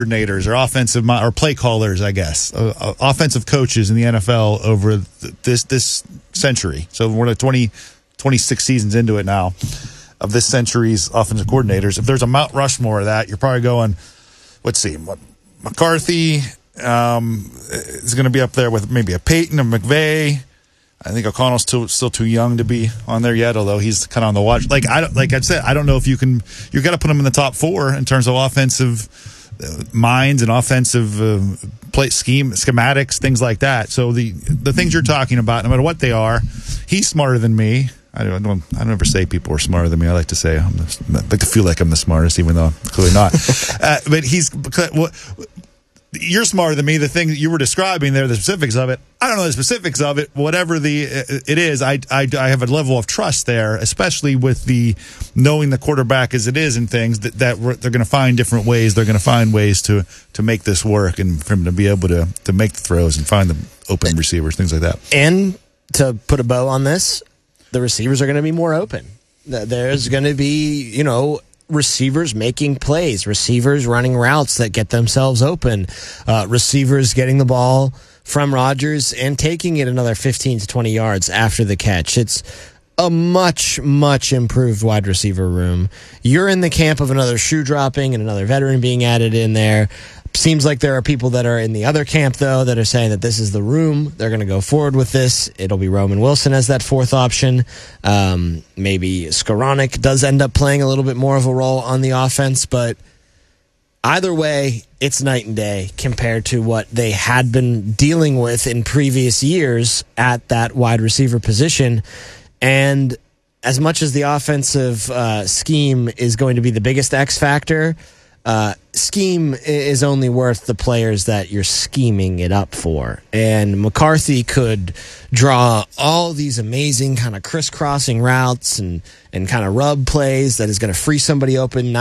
coordinators or offensive or play callers, I guess, offensive coaches in the NFL over this century. So we're 26 seasons into it now of this century's offensive coordinators. If there's a Mount Rushmore of that, you're probably going, let's see, McCarthy is going to be up there with maybe a Peyton, a McVay. I think O'Connell's still too young to be on there yet, although he's kind of on the watch. Like I said, I don't know if you got to put him in the top 4 in terms of offensive minds and offensive play schematics, things like that. So the things you're talking about, no matter what they are, he's smarter than me. I don't ever say people are smarter than me. I like to say I like to feel like I'm the smartest, even though I'm clearly not. But you're smarter than me. The thing that you were describing there, the specifics of it, I don't know the specifics of it. Whatever it is, I have a level of trust there, especially with the knowing the quarterback as it is and things that they're going to find different ways. They're going to find ways to make this work and for him to be able to make the throws and find the open receivers, things like that. And to put a bow on this, the receivers are going to be more open. There's going to be, receivers making plays, receivers running routes that get themselves open, receivers getting the ball from Rodgers and taking it another 15 to 20 yards after the catch. It's a much, much improved wide receiver room. You're in the camp of another shoe dropping and another veteran being added in there. Seems like there are people that are in the other camp, though, that are saying that this is the room. They're going to go forward with this. It'll be Roman Wilson as that 4th option. Maybe Skoranek does end up playing a little bit more of a role on the offense, but either way, it's night and day compared to what they had been dealing with in previous years at that wide receiver position. And as much as the offensive scheme is going to be the biggest X factor, scheme is only worth the players that you're scheming it up for. And McCarthy could draw all these amazing kind of crisscrossing routes and kind of rub plays that is going to free somebody open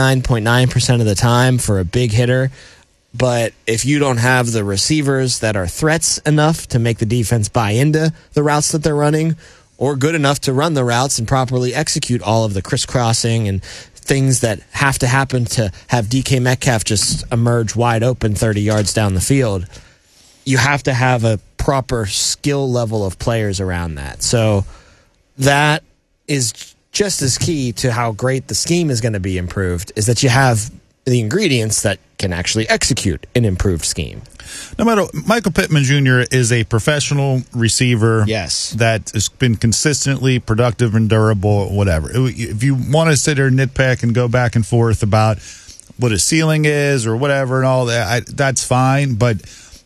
99.9% of the time for a big hitter. But if you don't have the receivers that are threats enough to make the defense buy into the routes that they're running, or good enough to run the routes and properly execute all of the crisscrossing and things that have to happen to have DK Metcalf just emerge wide open 30 yards down the field, you have to have a proper skill level of players around that. So that is just as key to how great the scheme is going to be improved, is that you have the ingredients that can actually execute an improved scheme. No matter, Michael Pittman Jr. is a professional receiver. Yes, that has been consistently productive and durable. Whatever. If you want to sit there and nitpick and go back and forth about what his ceiling is or whatever and all that, that's fine. But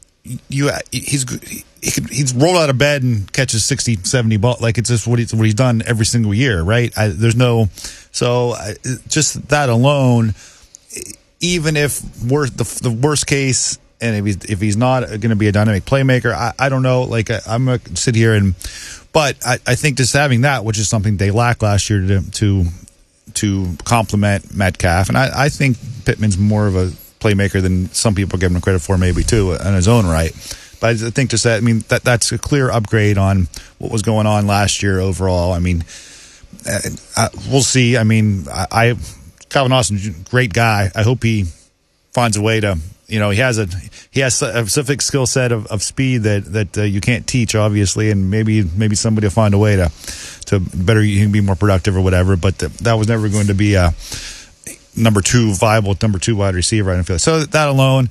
he's rolled out of bed and catches 60, 70 balls. Like, it's just what he's done every single year, right? Just that alone. Even if the worst case, and if he's not going to be a dynamic playmaker, I don't know. Like, I'm going to sit here but I think just having that, which is something they lacked last year to complement Metcalf, and I think Pittman's more of a playmaker than some people give him credit for, maybe too, in his own right. But I think just that, that's a clear upgrade on what was going on last year overall. We'll see. Calvin Austin, great guy. I hope he finds a way to, he has a specific skill set of speed that you can't teach, obviously, and maybe somebody will find a way to better, you can be more productive or whatever. But that was never going to be a viable number two wide receiver. I don't feel like. So that alone,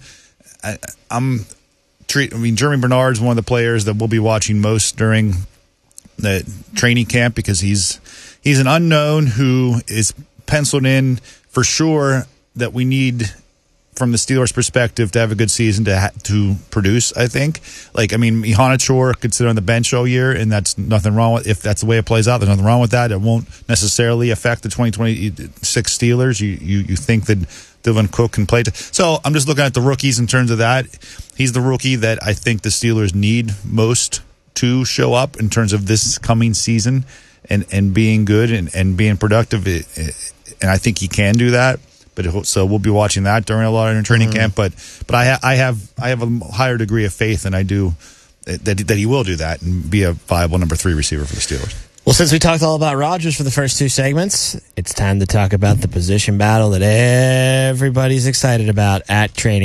Jeremy Bernard's one of the players that we'll be watching most during the training camp, because he's an unknown who is penciled in for sure that we need, from the Steelers' perspective, to have a good season to produce. I think, Ihanachour could sit on the bench all year, and that's nothing wrong with. If that's the way it plays out, there's nothing wrong with that. It won't necessarily affect the 2026 Steelers. You think that Dylan Cook can play. So I'm just looking at the rookies in terms of that. He's the rookie that I think the Steelers need most to show up in terms of this coming season and being good and being productive. And I think he can do that. So we'll be watching that during a lot of training camp. But I have a higher degree of faith than I do that he will do that and be a viable number 3 receiver for the Steelers. Well, since we talked all about Rodgers for the first two segments, it's time to talk about the position battle that everybody's excited about at training